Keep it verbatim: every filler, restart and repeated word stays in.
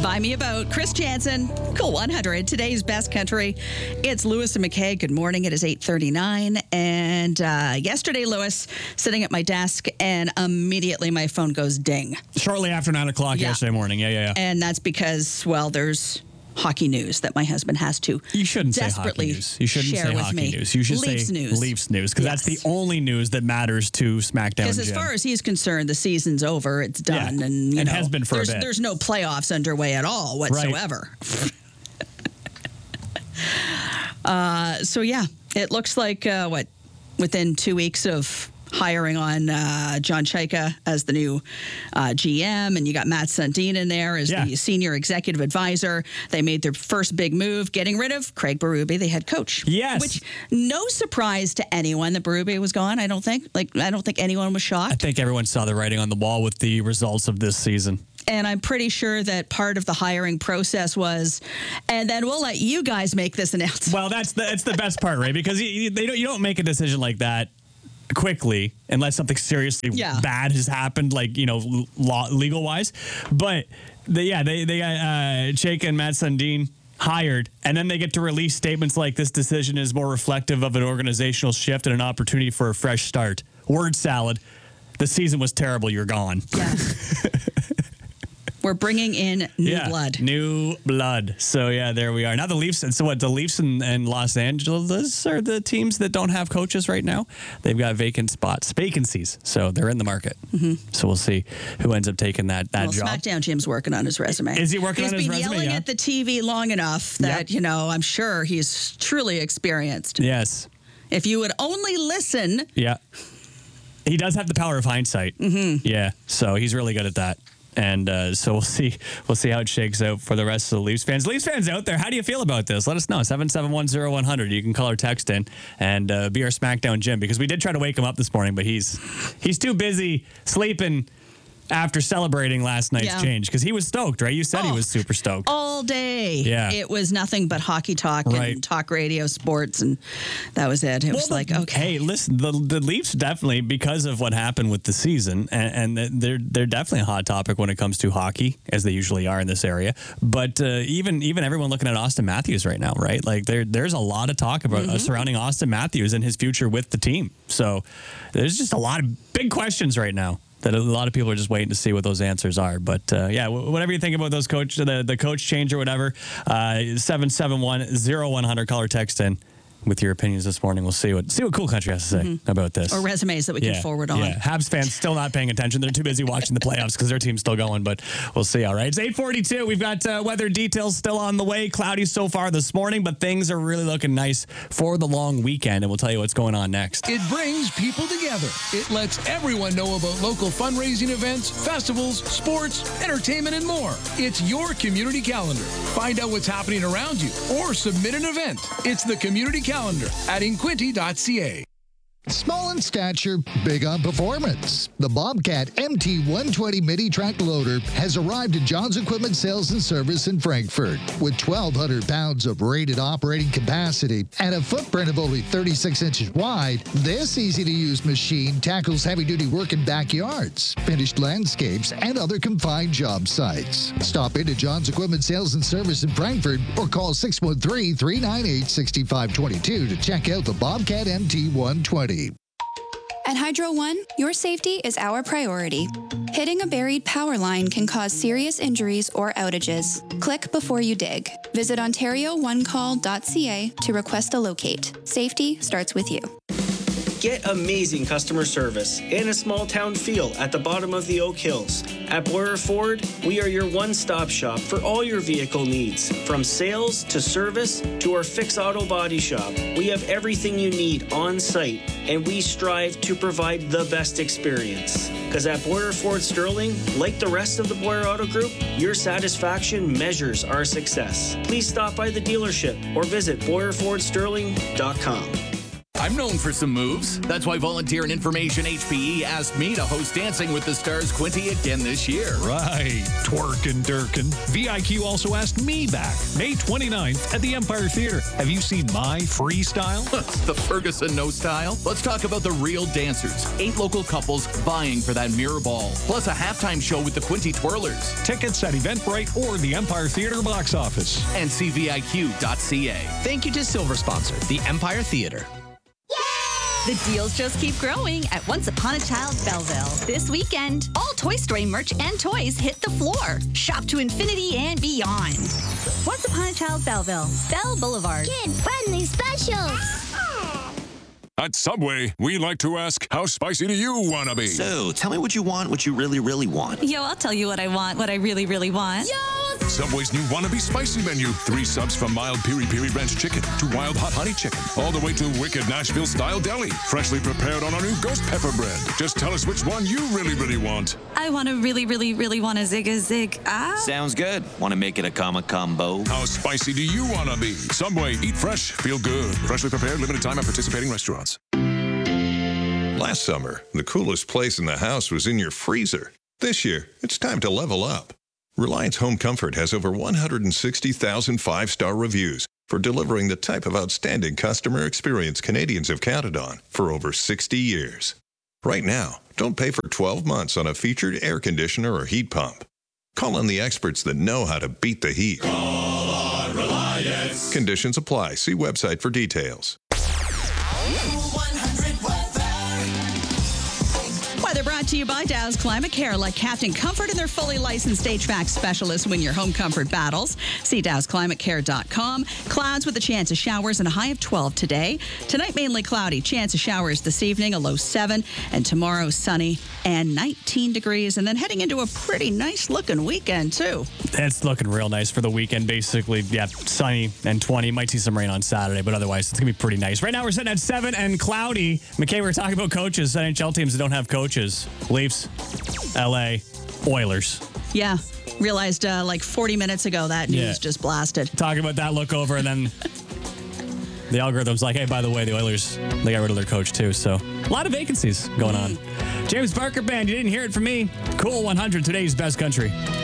Buy Me a Boat. Chris Jansen, Cool one hundred. Today's best country. It's Lewis and McKay. Good morning. It is eight thirty-nine. And uh, yesterday, Lewis, sitting at my desk, and immediately my phone goes ding. Shortly after nine o'clock Yeah. yesterday morning. Yeah, yeah, yeah. And that's because, well, there's hockey news that my husband has to You shouldn't say hockey desperately news. You shouldn't share say with hockey me. news. You should Leafs say news. Leafs news, because that's Yes. the only news that matters to SmackDown Because as Jim. far as he's concerned, the season's over. It's done. Yeah, And, you and know, has been for a there's, bit. There's no playoffs underway at all whatsoever. uh, so, yeah, it looks like, uh, what, within two weeks of hiring on uh, John Chaika as the new uh, G M, and you got Matt Sundin in there as Yeah. the senior executive advisor. They made their first big move, getting rid of Craig Berube, the head coach. Yes. Which, no surprise to anyone that Berube was gone, I don't think. Like, I don't think anyone was shocked. I think everyone saw the writing on the wall with the results of this season. And I'm pretty sure that part of the hiring process was, and then we'll let you guys make this announcement. Well, that's the, that's the best part, right? Because you, you- they don't, you don't make a decision like that quickly unless something seriously Yeah. bad has happened, like, you know, law, legal wise. But they, yeah, they, they got uh, Chaika and Matt Sundin hired, and then they get to release statements like this decision is more reflective of an organizational shift and an opportunity for a fresh start. Word salad. The season was terrible. You're gone. Yeah. We're bringing in new Yeah, blood. New blood. So, yeah, there we are. Now the Leafs, so what, the Leafs and, and Los Angeles are the teams that don't have coaches right now. They've got vacant spots, vacancies. So they're in the market. Mm-hmm. So we'll see who ends up taking that, that Well, job. SmackDown Jim's working on his resume. Is he working He's on his been resume? yelling Yeah. at the T V long enough that, Yep. you know, I'm sure he's truly experienced. Yes. If you would only listen. Yeah. He does have the power of hindsight. Mm-hmm. Yeah. So he's really good at that. And uh, so we'll see we'll see how it shakes out for the rest of the Leafs fans. Leafs fans out there, how do you feel about this? Let us know. seven seven one zero one hundred. You can call or text in and uh, be our SmackDown Jim, because we did try to wake him up this morning, but he's he's too busy sleeping after celebrating last night's Yeah. change, because he was stoked, right? You said he Oh. was super stoked. All day. Yeah. It was nothing but hockey talk Right. and talk radio, sports, and that was it. It was Well, like, the- okay. Hey, listen, the the Leafs definitely, because of what happened with the season, and, and they're they're definitely a hot topic when it comes to hockey, as they usually are in this area. But uh, even even everyone looking at Austin Matthews right now, right? Like there there's a lot of talk about uh, surrounding Austin Matthews and his future with the team. So there's just a lot of big questions right now that a lot of people are just waiting to see what those answers are. But uh, yeah, wh- whatever you think about those coach, the, the coach change or whatever, uh, seven seven one zero one hundred, call or text in with your opinions this morning. We'll see what see what Cool Country has to say about this. Or resumes that we can forward on. Yeah, Habs fans still not paying attention. They're too busy watching the playoffs because their team's still going, but we'll see. All right, it's eight forty-two. We've got uh, weather details still on the way. Cloudy so far this morning, but things are really looking nice for the long weekend, and we'll tell you what's going on next. It brings people together. It lets everyone know about local fundraising events, festivals, sports, entertainment, and more. It's your community calendar. Find out what's happening around you or submit an event. It's the community calendar at inquinty dot c a. Small in stature, big on performance. The Bobcat M T one twenty mini track loader has arrived at John's Equipment Sales and Service in Frankfurt. With twelve hundred pounds of rated operating capacity and a footprint of only thirty-six inches wide, this easy-to-use machine tackles heavy-duty work in backyards, finished landscapes, and other confined job sites. Stop into John's Equipment Sales and Service in Frankfurt or call six one three, three nine eight, six five two two to check out the Bobcat M T one twenty. At Hydro One, your safety is our priority. Hitting a buried power line can cause serious injuries or outages. Click before you dig. Visit ontario one call dot c a to request a locate. Safety starts with you. Get amazing customer service and a small town feel at the bottom of the Oak Hills. At Boyer Ford, we are your one-stop shop for all your vehicle needs. From sales to service to our fix auto body shop, we have everything you need on site, and we strive to provide the best experience. Because at Boyer Ford Sterling, like the rest of the Boyer Auto Group, your satisfaction measures our success. Please stop by the dealership or visit boyer ford sterling dot com. I'm known for some moves. That's why Volunteer and Information H P E asked me to host Dancing with the Stars Quinty again this year. Right. Twerkin' Durkin. V I Q also asked me back May twenty-ninth at the Empire Theater. Have you seen my freestyle? The Ferguson no style? Let's talk about the real dancers. Eight local couples vying for that mirror ball. Plus a halftime show with the Quinty Twirlers. Tickets at Eventbrite or the Empire Theater box office. And C V I Q dot C A. Thank you to Silver Sponsor, the Empire Theater. The deals just keep growing at Once Upon a Child Belleville. This weekend, all Toy Story merch and toys hit the floor. Shop to infinity and beyond. Once Upon a Child Belleville, Bell Boulevard. Kid-friendly specials. At Subway, we like to ask, how spicy do you want to be? So, tell me what you want, what you really, really want. Yo, I'll tell you what I want, what I really, really want. Yo! Subway's new Wannabe Spicy menu. Three subs from mild Piri Piri Ranch Chicken to wild hot honey chicken. All the way to wicked Nashville-style deli. Freshly prepared on our new ghost pepper bread. Just tell us which one you really, really want. I want to really, really, really want a zig a zig. Ah. Sounds good. Want to make it a comma combo? How spicy do you want to be? Subway, eat fresh, feel good. Freshly prepared, limited time at participating restaurants. Last summer, the coolest place in the house was in your freezer. This year, it's time to level up. Reliance Home Comfort has over one hundred sixty thousand five-star reviews for delivering the type of outstanding customer experience Canadians have counted on for over sixty years. Right now, don't pay for twelve months on a featured air conditioner or heat pump. Call on the experts that know how to beat the heat. Call on Reliance. Conditions apply. See website for details. Weather brought to you by Dow's Climate Care. Let Captain Comfort and their fully licensed H V A C specialists win your home comfort battles. See Dows Climate Care dot com. Clouds with a chance of showers and a high of twelve today. Tonight, mainly cloudy. Chance of showers this evening, a low seven. And tomorrow, sunny and nineteen degrees. And then heading into a pretty nice-looking weekend, too. It's looking real nice for the weekend, basically. Yeah, sunny and twenty. Might see some rain on Saturday, but otherwise, it's going to be pretty nice. Right now, we're sitting at seven and cloudy. McKay, we were talking about coaches, N H L teams that don't have coaches. Leafs, L A, Oilers. Yeah. Realized uh, like forty minutes ago that news Yeah. just blasted. Talking about that look over, and then the algorithm's like, hey, by the way, the Oilers, they got rid of their coach, too. So a lot of vacancies going on. James Barker Band, you didn't hear it from me. Cool one hundred, today's best country.